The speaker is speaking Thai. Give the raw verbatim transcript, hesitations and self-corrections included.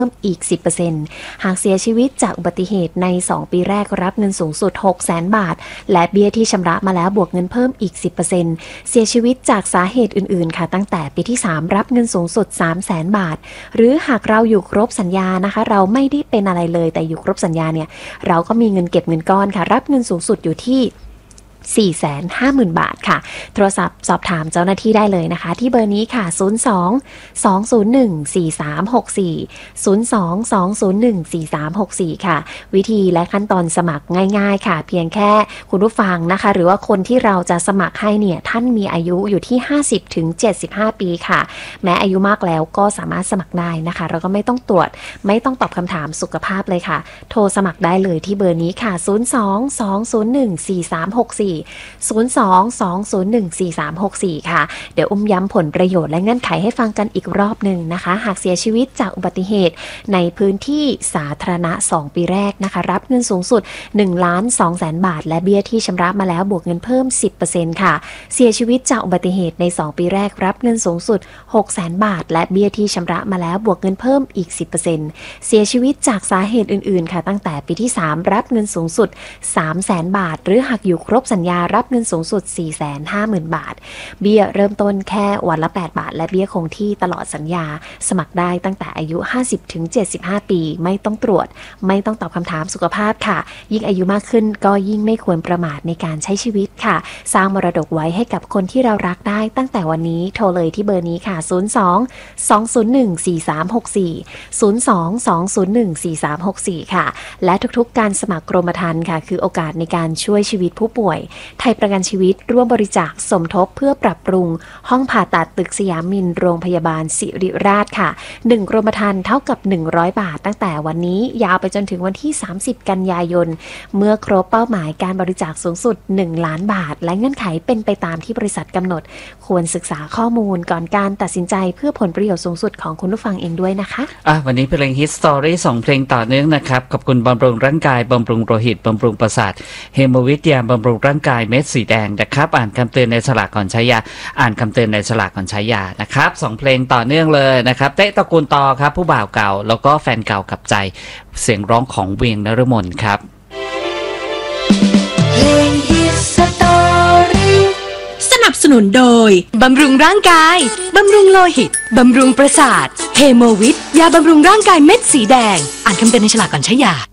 เพิ่มอีก สิบเปอร์เซ็นต์ หากเสียชีวิตจากอุบัติเหตุในสองปีแรกรับเงินสูงสุด หกแสน บาทและเบี้ยที่ชำระมาแล้วบวกเงินเพิ่มอีก สิบเปอร์เซ็นต์ เสียชีวิตจากสาเหตุอื่นๆค่ะตั้งแต่ปีที่สามรับเงินสูงสุด สามแสน บาทหรือหากเราอยู่ครบสัญญานะคะเราไม่ได้เป็นอะไรเลยแต่อยู่ครบสัญญาเนี่ยเราก็มีเงินเก็บเงินก้อนค่ะรับเงินสูงสุดอยู่ที่สี่แสนห้าหมื่น บาทค่ะโทรศัพท์สอบถามเจ้าหน้าที่ได้เลยนะคะที่เบอร์นี้ค่ะศูนย์ สอง สอง ศูนย์ หนึ่ง สี่ สาม หก สี่ ศูนย์ สอง สอง ศูนย์ หนึ่ง สี่ สาม หก สี่ค่ะวิธีและขั้นตอนสมัครง่ายๆค่ะเพียงแค่คุณผู้ฟังนะคะหรือว่าคนที่เราจะสมัครให้เนี่ยท่านมีอายุอยู่ที่ ห้าสิบถึงเจ็ดสิบห้า ปีค่ะแม้อายุมากแล้วก็สามารถสมัครได้นะคะเราก็ไม่ต้องตรวจไม่ต้องตอบคำถามสุขภาพเลยค่ะโทรสมัครได้เลยที่เบอร์นี้ค่ะศูนย์ สอง สอง ศูนย์ หนึ่ง สี่ สาม หก สี่ศูนย์ สอง สอง ศูนย์ หนึ่ง สี่ สาม หก สี่ค่ะเดี๋ยวอุ้มย้ำผลประโยชน์และเงื่อนไขให้ฟังกันอีกรอบหนึ่งนะคะหากเสียชีวิตจากอุบัติเหตุในพื้นที่สาธารณะสองปีแรกนะคะรับเงินสูงสุด หนึ่งล้านสองแสน บาทและเบี้ยที่ชำระมาแล้วบวกเงินเพิ่ม สิบเปอร์เซ็นต์ ค่ะเสียชีวิตจากอุบัติเหตุในสองปีแรกรับเงินสูงสุด หกแสน บาทและเบี้ยที่ชำระมาแล้วบวกเงินเพิ่มอีก สิบเปอร์เซ็นต์ เสียชีวิตจากสาเหตุอื่นๆค่ะตั้งแต่ปีที่สามรับเงินสูงสุด สามแสน บาทหรือหากอยู่ครบสัญญารับเงินสูงสุด สี่แสนห้าหมื่น บาทเบี้ยเริ่มต้นแค่วันละแปดบาทและเบี้ยคงที่ตลอดสัญญาสมัครได้ตั้งแต่อายุ ห้าสิบถึงเจ็ดสิบห้า ปีไม่ต้องตรวจไม่ต้องตอบคำถามสุขภาพค่ะยิ่งอายุมากขึ้นก็ยิ่งไม่ควรประมาทในการใช้ชีวิตค่ะสร้างมรดกไว้ให้กับคนที่เรารักได้ตั้งแต่วันนี้โทรเลยที่เบอร์นี้ค่ะศูนย์ สอง สอง ศูนย์ หนึ่ง สี่ สาม หก สี่ ศูนย์ สอง สอง ศูนย์ หนึ่ง สี่ สาม หก สี่ค่ะและทุกๆการสมัครกรมธรรม์ค่ะคือโอกาสในการช่วยชีวิตผู้ป่วยไทยประกันชีวิตร่วมบริจาคสมทบเพื่อปรับปรุงห้องผ่าตัดตึกสยามมินโรงพยาบาลศิริราชค่ะหนึ่งกรมธรรม์เท่ากับหนึ่งร้อยบาทตั้งแต่วันนี้ยาวไปจนถึงวันที่สามสิบกันยายนเมื่อครบเป้าหมายการบริจาคสูงสุดหนึ่งล้านบาทและเงื่อนไขเป็นไปตามที่บริษัทกำหนดควรศึกษาข้อมูลก่อนการตัดสินใจเพื่อผลประโยชน์สูงสุดของคุณผู้ฟังเองด้วยนะคะอ่ะวันนี้เพลงฮิตสตอรี่สองเพลงต่อเนื่องนะครับขอบคุณบำรุงร่างกายบำรุงโลหิตบำรุงประสาทเฮโมวิทยาบำรุงร่างกายเม็ดสีแดงนะครับอ่านคำเตือนในฉลากก่อนใช้ยาอ่านคำเตือนในฉลากก่อนใช้ยานะครับสองเพลงต่อเนื่องเลยนะครับเต๊ะตระกูลตอครับผู้บ่าวเก่าแล้วก็แฟนเก่ากับใจเสียงร้องของเวียงนฤมลครับเพลงฮิตสตอรี่สนับสนุนโดยบำรุงร่างกายบำรุงโลหิตบำรุงประสาทเฮโมวิทยาบำรุงร่างกายเม็ดสีแดงอ่านคำเตือนในฉลากก่อนใช้ยา